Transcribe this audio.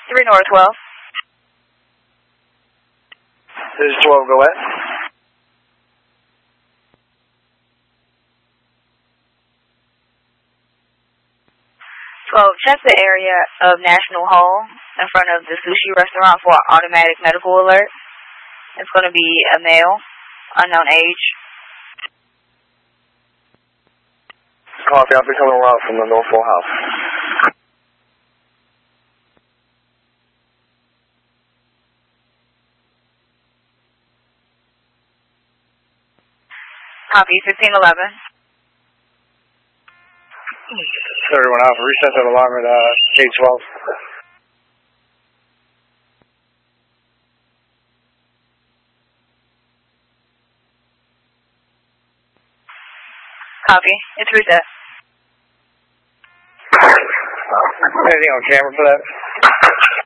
3 North 12. This is 12, go ahead. Check the area of National Hall in front of the sushi restaurant for automatic medical alert. It's going to be a male, unknown age. Copy, I'll be coming around from the Norfolk House. Copy, 1511. 31 Alpha, reset that alarm at K12. Copy, it's reset. Anything on camera for that?